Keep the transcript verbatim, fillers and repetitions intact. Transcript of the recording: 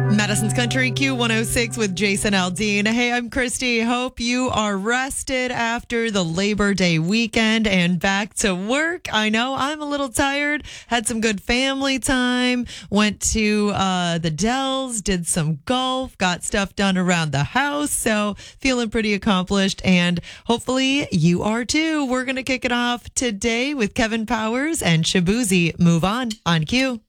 Madison's Country Q one oh six with Jason Aldean. Hey, I'm Christy. Hope you are rested after the Labor Day weekend and back to work. I know I'm a little tired. Had some good family time. Went to uh, the Dells, did some golf, got stuff done around the house. So feeling pretty accomplished, and hopefully you are too. We're going to kick it off today with Kevin Powers and Shabuzi. Move on on Q.